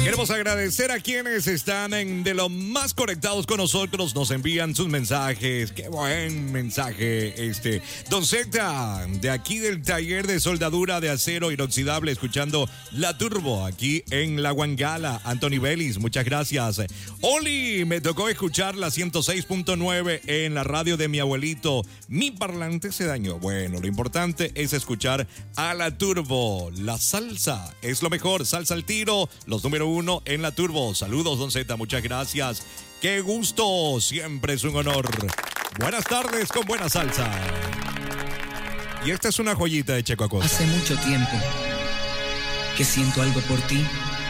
Queremos agradecer a quienes están de lo más conectados con nosotros, nos envían sus mensajes. Qué buen mensaje Don Z, de aquí del taller de soldadura de acero inoxidable, escuchando La Turbo aquí en La Guangala. Anthony Vélez, muchas gracias. Oli, me tocó escuchar la 106.9 en la radio de mi abuelito. Mi parlante se dañó. Bueno, lo importante es escuchar a La Turbo. La salsa es lo mejor, salsa al tiro, los número 1 en La Turbo. Saludos, Don Z, muchas gracias. Qué gusto, siempre es un honor. Buenas tardes con buena salsa. Y esta es una joyita de Checo Acosta. Hace mucho tiempo que siento algo por ti.